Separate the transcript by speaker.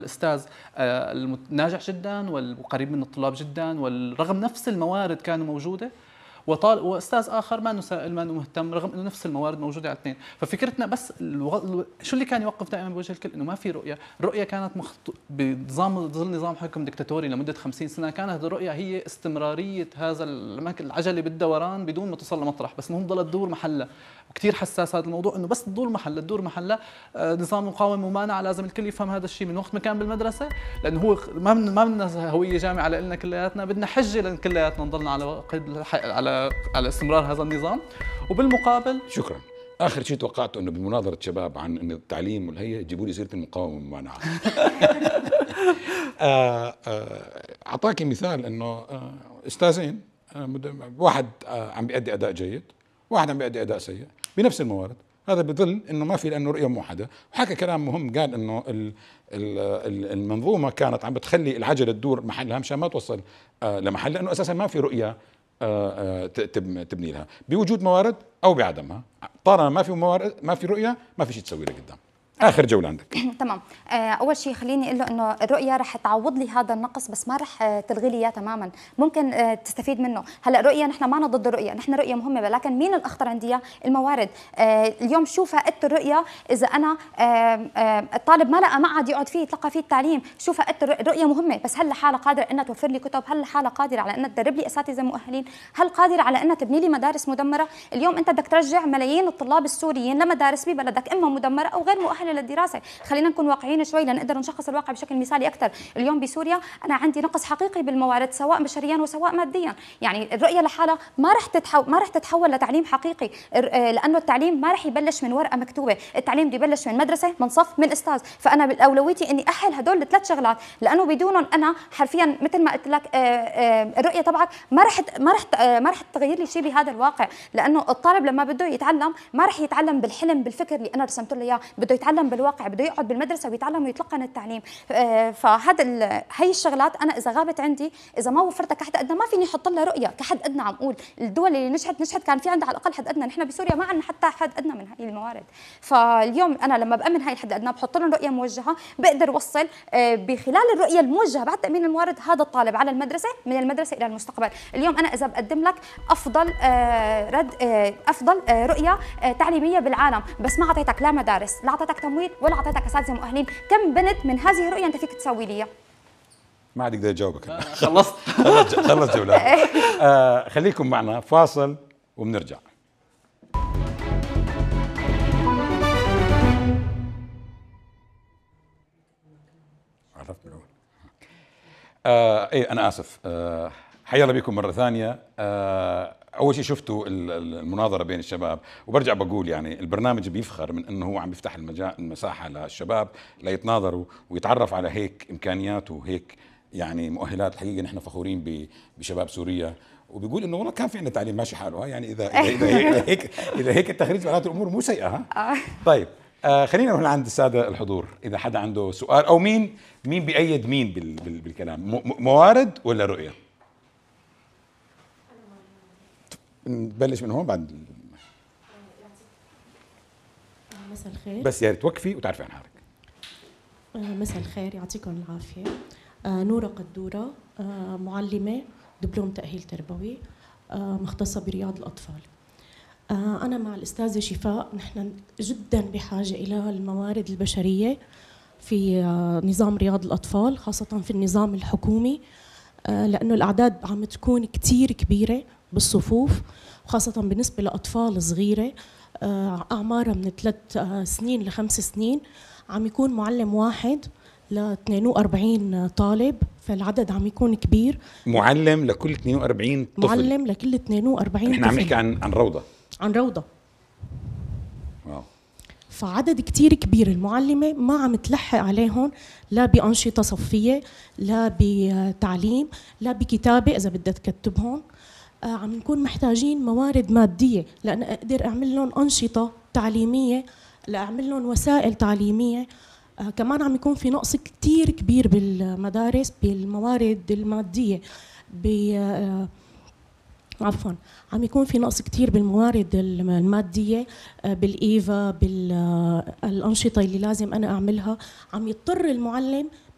Speaker 1: الأستاذ ناجح جدا وقريب من الطلاب جدا، ورغم نفس الموارد كانوا موجودة، واستاذ اخر ما سائل ما مهتم رغم انه نفس الموارد موجوده على الاثنين. ففكرتنا بس شو اللي كان يوقف دائما بوجه الكل؟ انه ما في رؤيه، الرؤيه كانت بنظام ظل نظام حكم دكتاتوري لمده 50 سنه، كانت الرؤيه هي استمراريه هذا العجله بالدوران بدون ما توصل لمطرح، بس المهم ضلت تدور محلها. وكثير حساس هذا الموضوع، انه بس تدور محلها نظام مقاومه ممانعه. لازم الكل يفهم هذا الشيء من وقت ما كان بالمدرسه، لانه هو ما بدنا هويه جامعه لنا كلياتنا، بدنا حجه لنا كلياتنا نضلنا على قيد على استمرار هذا النظام. وبالمقابل
Speaker 2: شكرا. اخر شيء توقعته انه بمناظره شباب عن انه التعليم والهي يجيبوا لي سيره المقاومه والممانعه. اعطاكي مثال انه استاذين، واحد عم بيأدي اداء جيد، واحد عم بيأدي اداء سيء بنفس الموارد. هذا بظل انه ما في لانه رؤيه موحده. وحكى كلام مهم، قال انه المنظومه كانت عم بتخلي العجله تدور محلها مشان ما توصل لمحل، لانه اساسا ما في رؤيه تبني لها بوجود موارد او بعدمها. طالما ما في موارد ما في رؤيه ما في شيء تسوي لقدام. اخر جوله عندك.
Speaker 3: تمام. اول شيء خليني اقول له انه الرؤيه رح تعوض لي هذا النقص، بس ما رح تلغي لي اياه تماما. ممكن تستفيد منه. هلا الرؤيه نحن ما ضد الرؤيه، نحن رؤيه مهمه، لكن مين الاخطر عندي؟ الموارد. اليوم شو فائده الرؤيه اذا انا الطالب ما لقى معهد يقعد فيه يتلقى فيه التعليم؟ شو فائده الرؤيه؟ مهمه، بس هل الحاله قادره انها توفر لي كتب؟ هل الحاله قادره على انها تدرب لي اساتذه مؤهلين؟ هل قادره على انها تبني لي مدارس مدمره؟ اليوم انت بدك ترجع ملايين الطلاب السوريين لمدارس ببلدك اما مدمره او غير مؤهله للدراسه. خلينا نكون واقعيين شوي لنقدر نشخص الواقع بشكل مثالي اكثر. اليوم بسوريا انا عندي نقص حقيقي بالموارد سواء بشريا وسواء ماديا. يعني الرؤيه لحالها ما رح تتحول لتعليم حقيقي، لانه التعليم ما رح يبلش من ورقه مكتوبه، التعليم بده يبلش من مدرسه، من صف، من استاذ. فانا بالاولويتي اني احل هدول الثلاث شغلات، لانه بدونهم انا حرفيا مثل ما قلت لك الرؤيه تبعك ما رح تغير لي شيء بهذا الواقع. لانه الطالب لما بده يتعلم ما رح يتعلم بالحلم بالفكر اللي انا رسمت له اياه، بده يتعلم بالواقع، بده يقعد بالمدرسه ويتعلم ويتلقن التعليم. فهذا هي الشغلات انا اذا غابت عندي، اذا ما وفرتها كحد ادنى، ما فيني احط لها رؤيه كحد ادنى. عم اقول الدول اللي نجحت كان في عندها على الاقل حد ادنى، نحن بسوريا ما عندنا حتى حد ادنى من هاي الموارد. فاليوم انا لما بامن هاي الحد ادنى بحط لهم رؤيه موجهه، بقدر اوصل بخلال الرؤيه الموجهه بعد تامين الموارد هذا الطالب على المدرسه، من المدرسه الى المستقبل. اليوم انا اذا بقدم لك افضل رؤيه تعليميه بالعالم، بس ما اعطيتك لا مدارس، لا اعطيتك تمويل، ولا اعطيتك اساتذه مؤهلين، كم بنت من هذه الرؤيه انت فيك تسوي لي؟
Speaker 2: ما عاد اقدر اجاوبك.
Speaker 1: خلصت.
Speaker 2: خلص جولة. خليكم معنا فاصل وبنرجع. عرفت من اول. ايه انا اسف. حيا الله بكم مره ثانيه. اول شيء شفتوا المناظره بين الشباب، وبرجع بقول يعني البرنامج بيفخر من انه هو عم بيفتح المساحه للشباب ليتناظروا ويتعرف على هيك امكانيات وهيك يعني مؤهلات. الحقيقه نحن فخورين بشباب سوريا، وبيقول انه والله كان في عندنا تعليم ماشي حاله. يعني اذا هيك التخريج معناته الامور مو سيئه. طيب خلينا نروح لعند الساده الحضور، اذا حدا عنده سؤال او مين بيأيد مين بالكلام، موارد ولا رؤيه؟ نبلش من هون بعد.
Speaker 4: مساء الخير.
Speaker 2: بس يا ريت توقفي وتعرفي عن حالك.
Speaker 4: مساء الخير، يعطيكم العافيه. نورة قدورة، معلمه، دبلوم تأهيل تربوي، مختصه برياض الاطفال. انا مع الاستاذه شفاء، نحن جدا بحاجه الى الموارد البشريه في نظام رياض الاطفال، خاصه في النظام الحكومي، لانه الاعداد عم تكون كثير كبيره بالصفوف، وخاصة بالنسبة لأطفال صغيرة أعمارها من 3 سنين ل5 سنين، عم يكون معلم واحد ل 42 طالب، فالعدد عم يكون كبير.
Speaker 2: معلم لكل 42 طفل؟ معلم
Speaker 4: لكل 42 طفل.
Speaker 2: احنا عم نحكي عن روضة.
Speaker 4: عن روضة.
Speaker 2: واو.
Speaker 4: فعدد كتير كبير، المعلمة ما عم تلحق عليهم لا بأنشطة صفية، لا بتعليم، لا بكتابة إذا بدها تكتبهم. عم نكون محتاجين موارد مادية لأن أقدر أعمل لهم أنشطة تعليمية، لأعمل لهم وسائل تعليمية. كمان عم يكون في نقص كتير كبير بالمدارس بالموارد المادية. عم يكون في نقص كتير بالموارد المادية، بالإيفا، بالأنشطة اللي لازم أنا أعملها. عم يضطر المعلم